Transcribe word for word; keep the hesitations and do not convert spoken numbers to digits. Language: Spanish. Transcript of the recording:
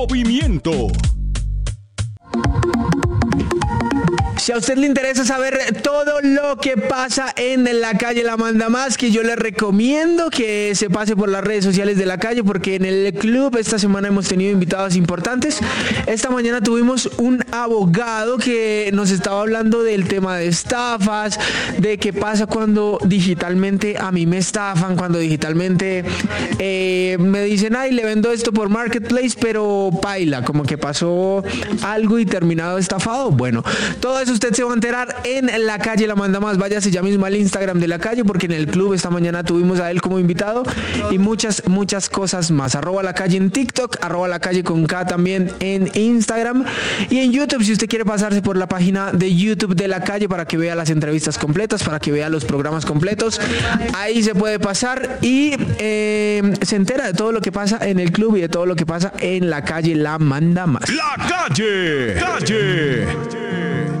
Movimiento. Si a usted le interesa saber todo lo que pasa en la calle La Manda Más, que yo le recomiendo que se pase por las redes sociales de La Calle, porque en el club esta semana hemos tenido invitados importantes. Esta mañana tuvimos un abogado que nos estaba hablando del tema de estafas, de qué pasa cuando digitalmente a mí me estafan, cuando digitalmente eh, me dicen, ay, le vendo esto por Marketplace, pero paila, como que pasó algo y terminado estafado. Bueno, todo eso usted se va a enterar en La Calle La Manda Más. Váyase ya mismo al Instagram de La Calle, porque en el club esta mañana tuvimos a él como invitado y muchas, muchas cosas más. Arroba La Calle en TikTok, arroba La Calle con K también en Instagram y en YouTube, si usted quiere pasarse por la página de YouTube de La Calle para que vea las entrevistas completas, para que vea los programas completos, ahí se puede pasar y eh, se entera de todo lo que pasa en el club y de todo lo que pasa en La Calle La Manda Más. La Calle, Calle.